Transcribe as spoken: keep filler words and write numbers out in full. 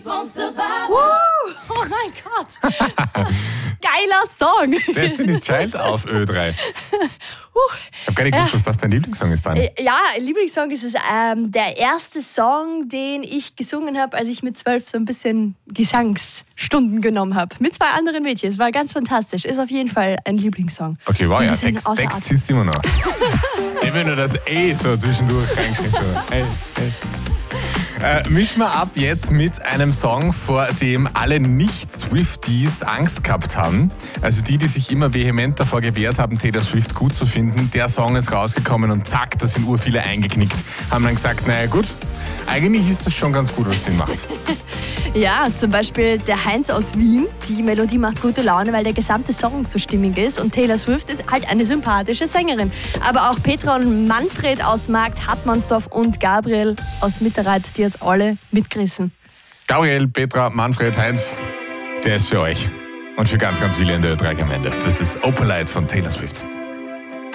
Uh, oh mein Gott. Geiler Song. Destiny's Child auf Ö drei. Ich habe gar nicht gewusst, dass das dein Lieblingssong ist, Dani. Ja, Lieblingssong ist es ähm, der erste Song, den ich gesungen habe, als ich mit zwölf so ein bisschen Gesangsstunden genommen habe. Mit zwei anderen Mädchen. Es war ganz fantastisch. Ist auf jeden Fall ein Lieblingssong. Okay, wow, ja, Text, Text sitzt immer noch. Ich will nur das E so zwischendurch reinkriegen. So. Hey, hey. Äh, mischen wir ab jetzt mit einem Song, vor dem alle Nicht-Swifties Angst gehabt haben. Also die, die sich immer vehement davor gewehrt haben, Taylor Swift gut zu finden. Der Song ist rausgekommen und zack, da sind ur viele eingeknickt. Haben dann gesagt, naja gut, eigentlich ist das schon ganz gut, was sie macht. Ja, zum Beispiel der Heinz aus Wien. Die Melodie macht gute Laune, weil der gesamte Song so stimmig ist. Und Taylor Swift ist halt eine sympathische Sängerin. Aber auch Petra und Manfred aus Markt Hartmannsdorf und Gabriel aus Mitterreit, die jetzt alle mitgerissen. Gabriel, Petra, Manfred, Heinz, der ist für euch. Und für ganz, ganz viele in der Ö drei Gemeinde. Das ist Opalite von Taylor Swift.